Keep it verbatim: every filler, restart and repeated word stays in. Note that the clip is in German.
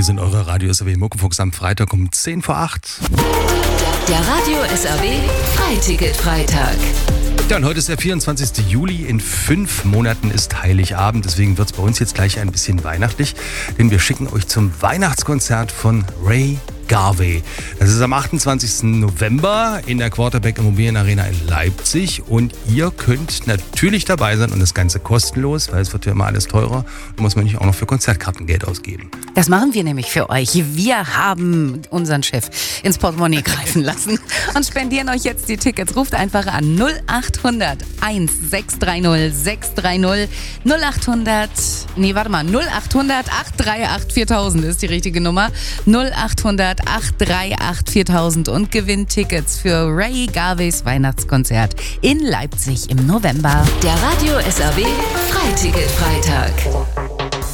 sind eure Radio S R W Muckefuchs am Freitag um zehn vor acht. Der Radio S R W Freiticket-Freitag. Ja, und heute ist der vierundzwanzigste Juli. In fünf Monaten ist Heiligabend. Deswegen wird es bei uns jetzt gleich ein bisschen weihnachtlich. Denn wir schicken euch zum Weihnachtskonzert von Ray Garvey. Das ist am achtundzwanzigsten November in der Quarterback Immobilien Arena in Leipzig. Und ihr könnt natürlich dabei sein und das Ganze kostenlos, weil es wird ja immer alles teurer. Da muss man nicht auch noch für Konzertkarten Geld ausgeben. Das machen wir nämlich für euch. Wir haben unseren Chef ins Portemonnaie greifen lassen und spendieren euch jetzt die Tickets. Ruft einfach an null acht hundert eins sechs drei null sechs drei null null acht hundert, nee, warte mal, null acht hundert acht drei acht viertausend ist die richtige Nummer. null acht hundert acht drei acht viertausend und gewinnt Tickets für Ray Garveys Weihnachtskonzert in Leipzig im November. Der Radio S R W Freiticket-Freitag.